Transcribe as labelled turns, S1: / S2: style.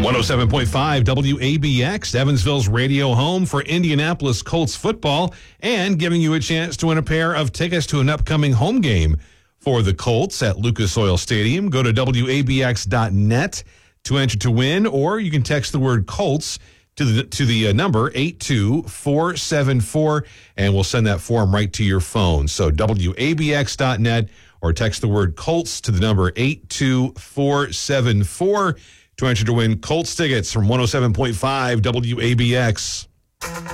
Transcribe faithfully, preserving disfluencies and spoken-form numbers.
S1: one oh seven point five W A B X, Evansville's radio home for Indianapolis Colts football, and giving you a chance to win a pair of tickets to an upcoming home game for the Colts at Lucas Oil Stadium. Go to W A B X dot net to enter to win, or you can text the word Colts to the to the uh, number eight two four seven four, and we'll send that form right to your phone. So W A B X dot net, or text the word Colts to the number eight two four seven four to enter to win Colts tickets from one oh seven point five W A B X.